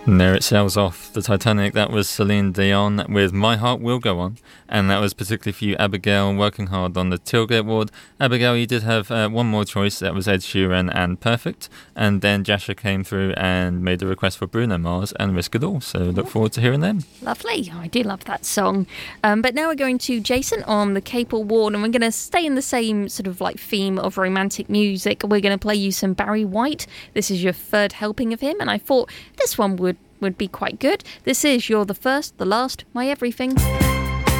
And there it sails off, the Titanic. That was Celine Dion with My Heart Will Go On. And that was particularly for you, Abigail, working hard on the Tailgate Award. Abigail, you did have one more choice. That was Ed Sheeran and Perfect. And then Jasha came through and made a request for Bruno Mars and Risk It All. So look forward to hearing them. Lovely. I do love that song. But now we're going to Jason on the Cape Award, and we're going to stay in the same sort of like theme of romantic music. We're going to play you some Barry White. This is your third helping of him, and I thought this one would be quite good. This is You're the First, the Last, My Everything.